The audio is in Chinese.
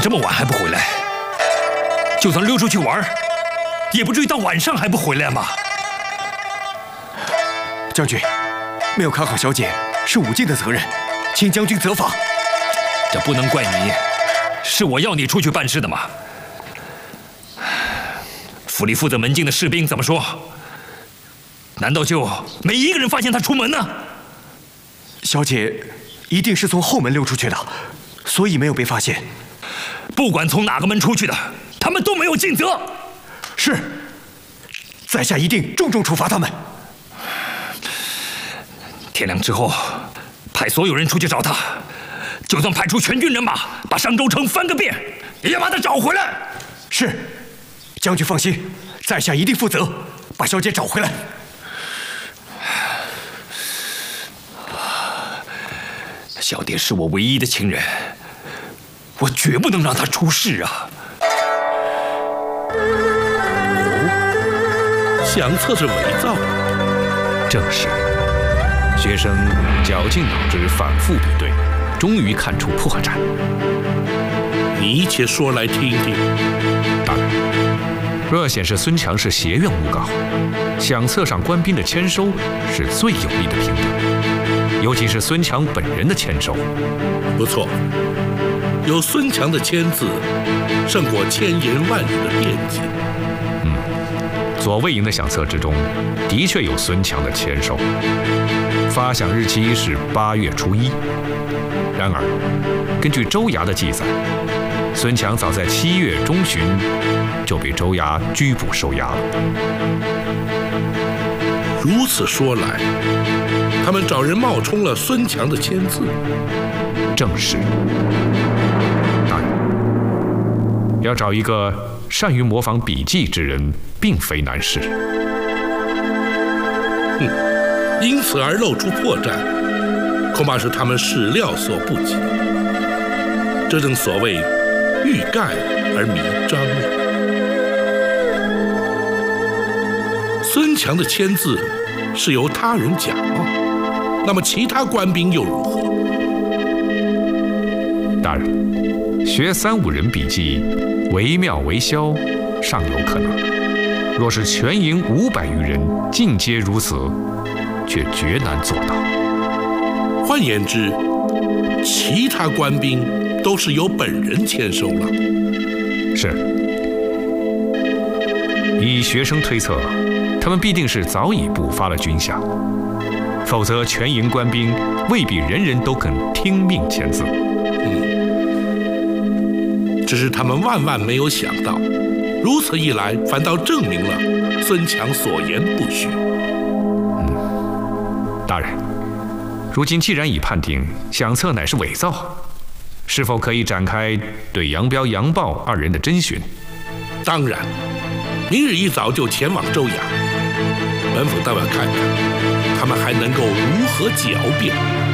这么晚还不回来？就算溜出去玩，也不至于到晚上还不回来嘛。 将军，没有看好小姐是武进的责任，请将军责罚。 这不能怪你，是我要你出去办事的嘛。府里负责门禁的士兵怎么说？难道就没一个人发现他出门呢？ 小姐一定是从后门溜出去的，所以没有被发现。 不管从哪个门出去的，他们都没有尽责。 是，在下一定重重处罚他们。 天亮之后，派所有人出去找他，就算派出全军人马，把商州城翻个遍，也要把他找回来。 是，将军放心，在下一定负责，把小姐找回来。 小蝶是我唯一的亲人，我绝不能让她出事啊！ 相册是伪造的， 正是。学生绞尽脑汁，反复比对，终于看出破绽。 你且说来听听。 大人，若要显示孙强是协院诬告，相册上官兵的签收是最有力的凭证，尤其是孙强本人的签收。 不错，有孙强的签字，胜过千言万语的辩解。 左卫营的相册之中，的确有孙强的签收，发饷日期是8月初1。然而，根据州衙的记载，孙强早在7月中旬就被州衙拘捕收押了。 如此说来，他们找人冒充了孙强的签字。 正是。大人，要找一个善于模仿笔迹之人，并非难事。 因此而露出破绽，恐怕是他们始料所不及。这正所谓欲盖而弥彰。孙强的签字是由他人假冒，那么其他官兵又如何？ 大人，学3、5人笔迹，惟妙惟肖，尚有可能；若是全营500余人尽皆如此，却绝难做到。 换言之，其他官兵都是由本人签收了。 是。以学生推测，他们必定是早已补发了军饷，否则全营官兵未必人人都肯听命签字。 只是他们万万没有想到，如此一来，反倒证明了孙强所言不虚。 大人，如今既然已判定相册乃是伪造，是否可以展开对杨彪、杨豹2人的侦讯？ 当然，明日一早就前往州衙，本府倒要看看他们还能够如何狡辩。